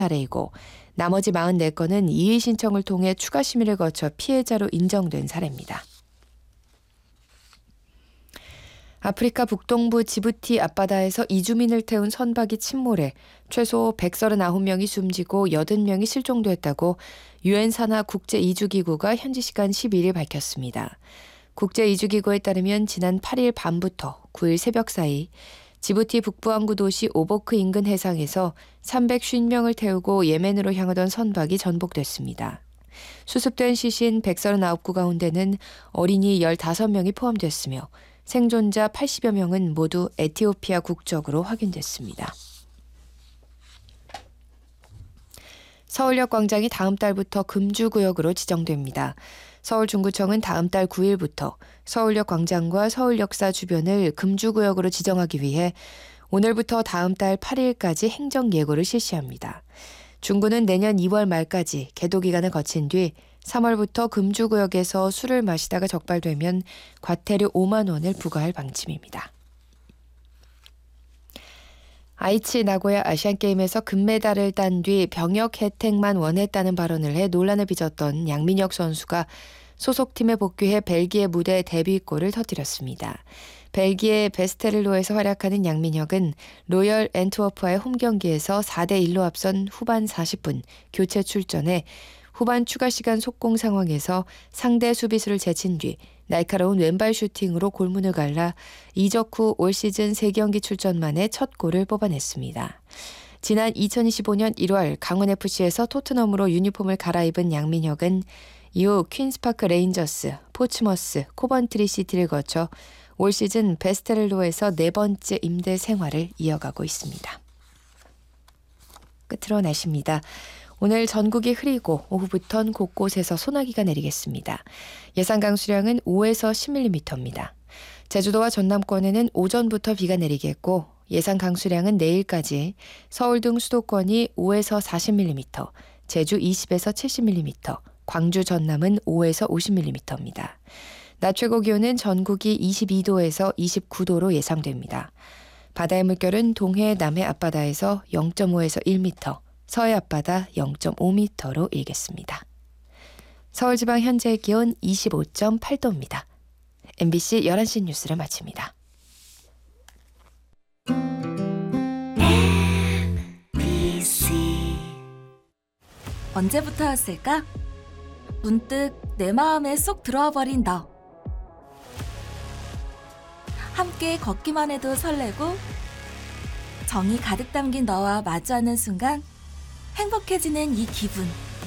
사례이고 나머지 44건은 이의 신청을 통해 추가 심의를 거쳐 피해자로 인정된 사례입니다. 아프리카 북동부 지부티 앞바다에서 이주민을 태운 선박이 침몰해 최소 139명이 숨지고 80명이 실종됐다고 유엔 산하 국제이주기구가 현지 시간 11일 밝혔습니다. 국제이주기구에 따르면 지난 8일 밤부터 9일 새벽 사이 지부티 북부항구 도시 오보크 인근 해상에서 350명을 태우고 예멘으로 향하던 선박이 전복됐습니다. 수습된 시신 139구 가운데는 어린이 15명이 포함됐으며 생존자 80여 명은 모두 에티오피아 국적으로 확인됐습니다. 서울역 광장이 다음 달부터 금주구역으로 지정됩니다. 서울중구청은 다음 달 9일부터 서울역 광장과 서울역사 주변을 금주구역으로 지정하기 위해 오늘부터 다음 달 8일까지 행정예고를 실시합니다. 중구는 내년 2월 말까지 계도 기간을 거친 뒤 3월부터 금주구역에서 술을 마시다가 적발되면 과태료 5만 원을 부과할 방침입니다. 아이치 나고야 아시안게임에서 금메달을 딴 뒤 병역 혜택만 원했다는 발언을 해 논란을 빚었던 양민혁 선수가 소속팀에 복귀해 벨기에 무대 데뷔골을 터뜨렸습니다. 벨기에 베스테르로에서 활약하는 양민혁은 로열 앤트워프와의 홈경기에서 4대1로 앞선 후반 40분 교체 출전해 후반 추가 시간 속공 상황에서 상대 수비수를 제친 뒤 날카로운 왼발 슈팅으로 골문을 갈라 이적 후 올 시즌 3경기 출전 만에 첫 골을 뽑아냈습니다. 지난 2025년 1월 강원FC에서 토트넘으로 유니폼을 갈아입은 양민혁은 이후 퀸스파크 레인저스, 포츠머스, 코번트리 시티를 거쳐 올 시즌 베스테르로에서 4번째 임대 생활을 이어가고 있습니다. 끝으로 날씨입니다. 오늘 전국이 흐리고 오후부턴 곳곳에서 소나기가 내리겠습니다. 예상 강수량은 5에서 10mm입니다. 제주도와 전남권에는 오전부터 비가 내리겠고 예상 강수량은 내일까지 서울 등 수도권이 5에서 40mm, 제주 20에서 70mm, 광주 전남은 5에서 50mm입니다. 낮 최고 기온은 전국이 22도에서 29도로 예상됩니다. 바다의 물결은 동해 남해 앞바다에서 0.5에서 1m, 서해 앞바다 0.5m로 일겠습니다. 서울지방 현재 기온 25.8도입니다. MBC 11시 뉴스를 마칩니다. 언제부터였을까? 문득 내 마음에 쏙 들어와 버린 너. 함께 걷기만 해도 설레고 정이 가득 담긴 너와 마주하는 순간 행복해지는 이 기분.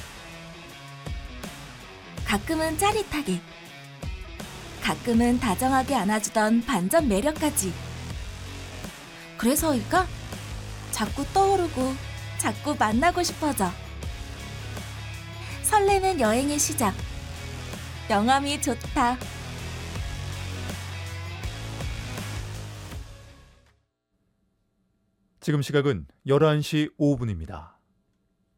가끔은 짜릿하게, 가끔은 다정하게 안아주던 반전 매력까지. 그래서일까? 자꾸 떠오르고 자꾸 만나고 싶어져. 설레는 여행의 시작. 영암이 좋다. 지금 시각은 11시 5분입니다.